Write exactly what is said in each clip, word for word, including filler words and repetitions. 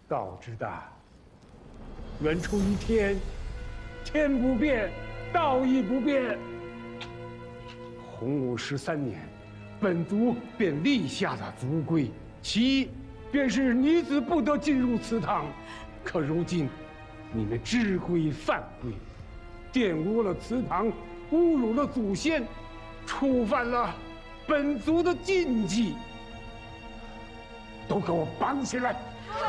道之大，源出于天，天不变，道亦不变。洪武十三年，本族便立下了族规，其一便是女子不得进入祠堂。可如今，你们知规犯规，玷污了祠堂，侮辱了祖先，触犯了本族的禁忌，都给我绑起来！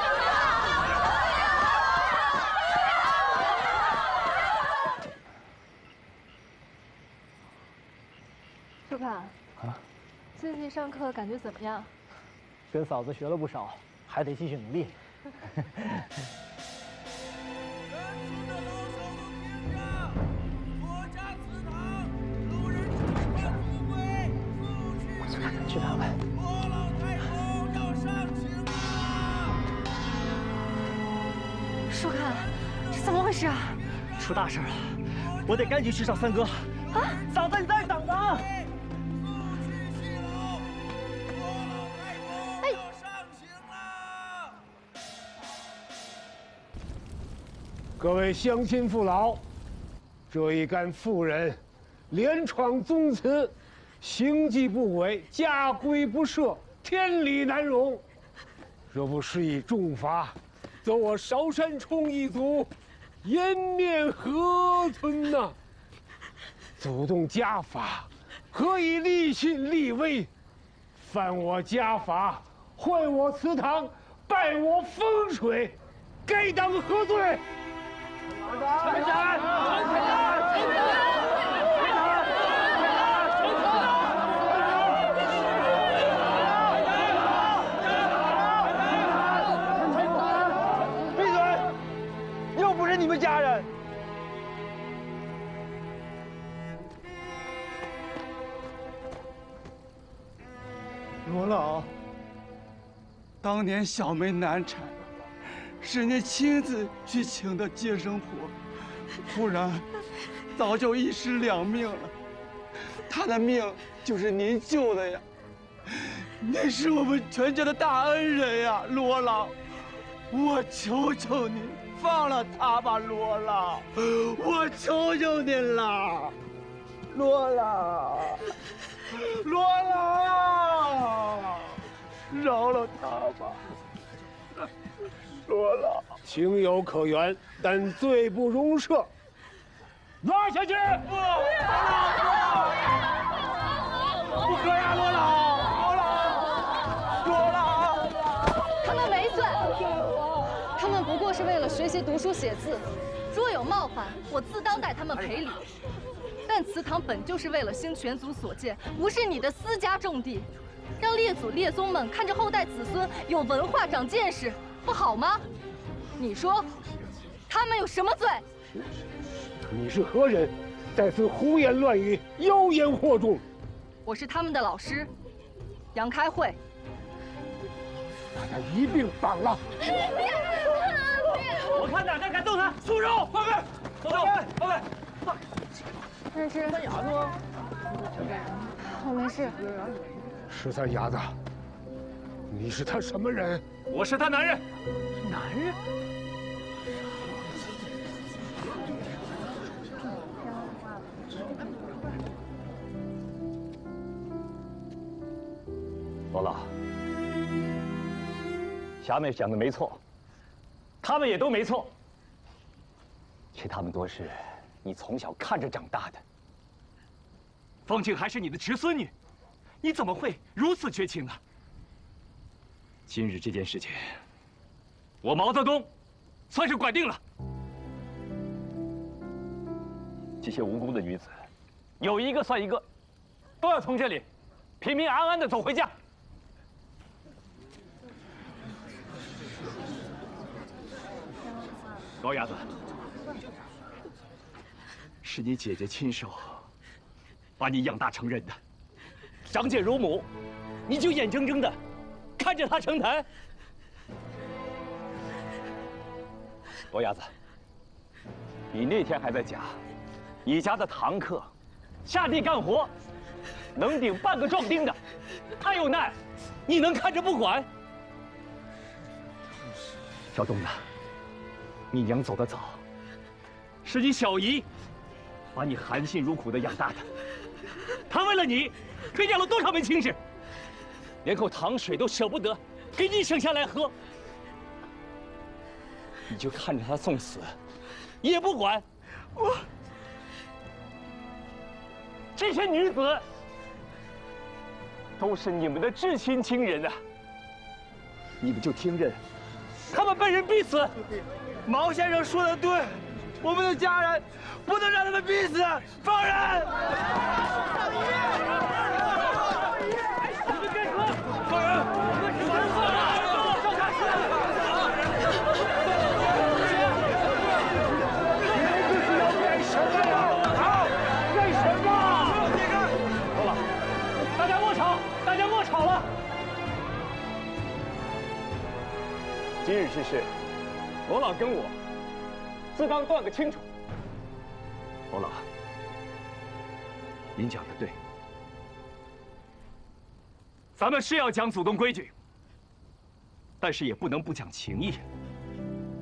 舒侃， 啊， 最近上课感觉怎么样？ 跟嫂子学了不少，还得继续努力。去他们。 郭老太公要上刑了！ 舒侃，这怎么回事啊？ 出大事了，我得赶紧去找三哥。啊，嫂子你在等着。 哎，要上刑了！ 各位乡亲父老，这一干妇人，连闯宗祠。行迹不轨，家规不赦，天理难容。若不施以重罚，则我韶山冲一族颜面何存呐？祖宗家法，何以立信立威？犯我家法，坏我祠堂，败我风水，该当何罪？ 陈家，陈家，陈家。你们家人， 罗老，当年小梅难产，是您亲自去请的接生婆，不然早就一尸两命了。她的命就是您救的呀！您是我们全家的大恩人呀，罗老，我求求您。放了他吧，罗老，我求求您了，罗老，罗老，饶了他吧，罗老。 情有可原，但罪不容赦。拉下去！不， 不可呀，罗老，罗老，罗老， 他们没罪。他们不过是为了学习读书写字，若有冒犯，我自当代他们赔礼。但祠堂本就是为了兴全族所建，不是你的私家重地，让列祖列宗们看着后代子孙有文化、长见识，不好吗？你说，他们有什么罪？ 你是何人，在此胡言乱语、妖言惑众？ 我是他们的老师，杨开慧。 把他一并绑了！ 我看哪家敢动他，出手！放开！放开！放开！ 但是三伢子吗？ 我没事。 十三伢子，你是他什么人？ 我是他男人。男人？罗老。霞妹讲的没错，他们也都没错。其他们多是你从小看着长大的。 方静还是你的侄孙女，你怎么会如此绝情呢？今日这件事情，我毛泽东算是管定了。这些无辜的女子，有一个算一个，都要从这里平平安安的走回家。高伢子，是你姐姐亲手把你养大成人的，长姐如母，你就眼睁睁的看着她成坛。高伢子，你那天还在讲，你家的堂客下地干活，能顶半个壮丁的，他有难，你能看着不管？ 小东子，你娘走得早，是你小姨把你含辛茹苦的养大的。她为了你，赔掉了多少门亲事，连口糖水都舍不得给你省下来喝。你就看着她送死，也不管。我这些女子都是你们的至亲亲人啊，你们就听任他们被人逼死。 毛先生说的对，我们的家人不能让他们逼死，放人！ 你们别说，放人！把人放了！放下去！ 你们这是要干什么呀？啊，干什么？ 够了，大家莫吵，大家莫吵了。今日之事，罗老跟我自当断个清楚。罗老，您讲的对，咱们是要讲祖宗规矩，但是也不能不讲情义。